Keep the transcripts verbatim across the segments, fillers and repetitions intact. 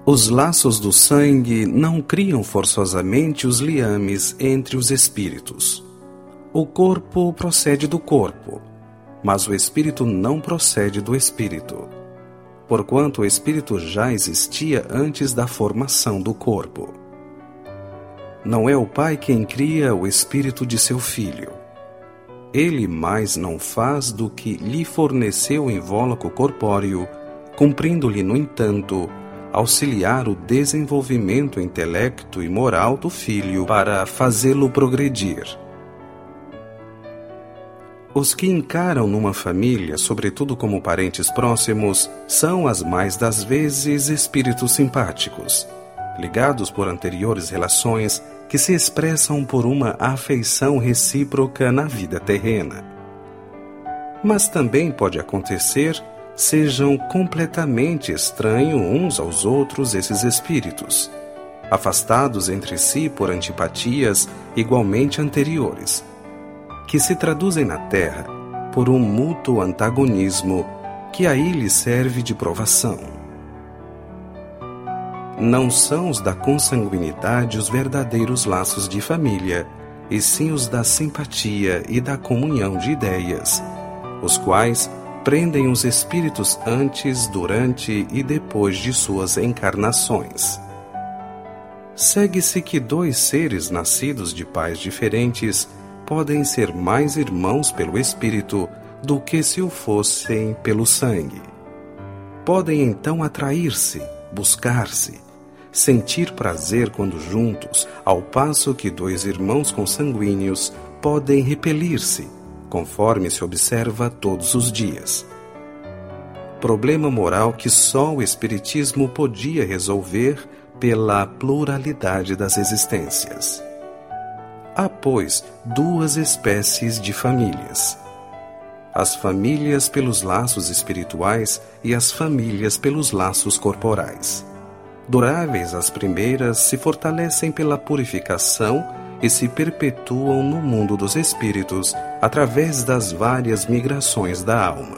Os laços do sangue não criam forçosamente os liames entre os espíritos. O corpo procede do corpo, mas o espírito não procede do espírito, porquanto o espírito já existia antes da formação do corpo. Não é o pai quem cria o espírito de seu filho. Ele mais não faz do que lhe forneceu o invólucro corpóreo, cumprindo-lhe, no entanto, auxiliar o desenvolvimento intelecto e moral do filho para fazê-lo progredir. Os que encaram numa família, sobretudo como parentes próximos, são as mais das vezes espíritos simpáticos, ligados por anteriores relações que se expressam por uma afeição recíproca na vida terrena. Mas também pode acontecer sejam completamente estranhos uns aos outros esses espíritos, afastados entre si por antipatias igualmente anteriores, que se traduzem na terra por um mútuo antagonismo que aí lhe serve de provação. Não são os da consanguinidade os verdadeiros laços de família, e sim os da simpatia e da comunhão de ideias, os quais prendem os espíritos antes, durante e depois de suas encarnações. Segue-se que dois seres nascidos de pais diferentes podem ser mais irmãos pelo espírito do que se o fossem pelo sangue. Podem então atrair-se, buscar-se, sentir prazer quando juntos, ao passo que dois irmãos consanguíneos podem repelir-se, conforme se observa todos os dias. Problema moral que só o Espiritismo podia resolver pela pluralidade das existências. Há, pois, duas espécies de famílias: as famílias pelos laços espirituais e as famílias pelos laços corporais. Duráveis as primeiras se fortalecem pela purificação e se perpetuam no mundo dos espíritos através das várias migrações da alma.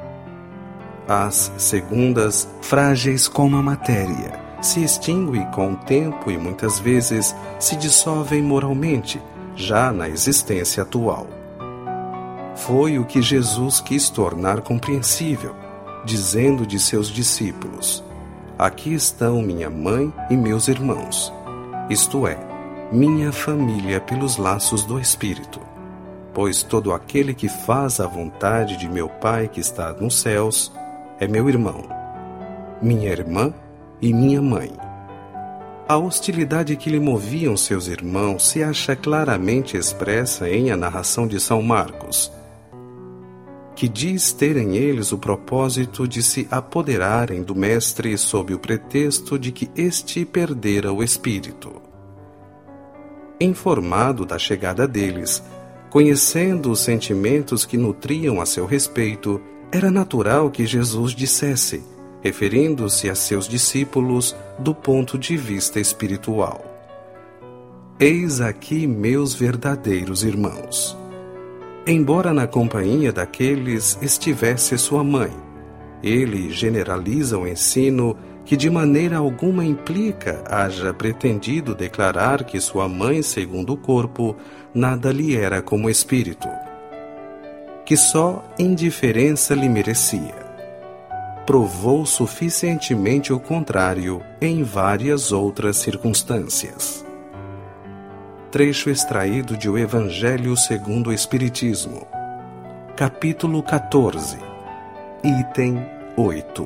As segundas, frágeis como a matéria, se extinguem com o tempo e muitas vezes se dissolvem moralmente, já na existência atual. Foi o que Jesus quis tornar compreensível, dizendo de seus discípulos: aqui estão minha mãe e meus irmãos, isto é, minha família pelos laços do Espírito. Pois todo aquele que faz a vontade de meu Pai que está nos céus é meu irmão, minha irmã e minha mãe. A hostilidade que lhe moviam seus irmãos se acha claramente expressa em a narração de São Marcos, que diz terem eles o propósito de se apoderarem do Mestre sob o pretexto de que este perdera o espírito. Informado da chegada deles, conhecendo os sentimentos que nutriam a seu respeito, era natural que Jesus dissesse, referindo-se a seus discípulos do ponto de vista espiritual: eis aqui meus verdadeiros irmãos. Embora na companhia daqueles estivesse sua mãe, ele generaliza o ensino que de maneira alguma implica haja pretendido declarar que sua mãe, segundo o corpo, nada lhe era como espírito, que só indiferença lhe merecia. Provou suficientemente o contrário em várias outras circunstâncias. Trecho extraído de O Evangelho segundo o Espiritismo, capítulo quatorze, item oito.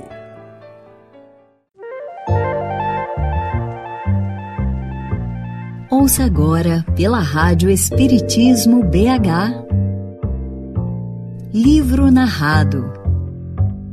Ouça agora pela Rádio Espiritismo B H Livro Narrado,